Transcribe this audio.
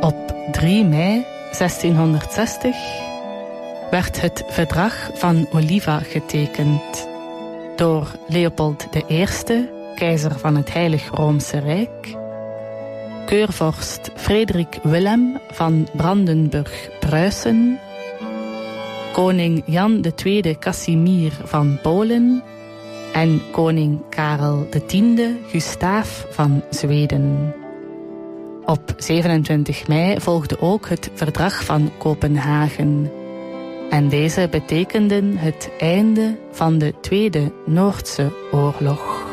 Op 3 mei 1660 werd het Verdrag van Oliva getekend door Leopold I, keizer van het Heilig Roomse Rijk, keurvorst Frederik Willem van Brandenburg-Pruisen, koning Jan II Casimir van Polen en koning Karel X Gustaaf van Zweden. Op 27 mei volgde ook het Verdrag van Kopenhagen. En deze betekenden het einde van de Tweede Noordse Oorlog.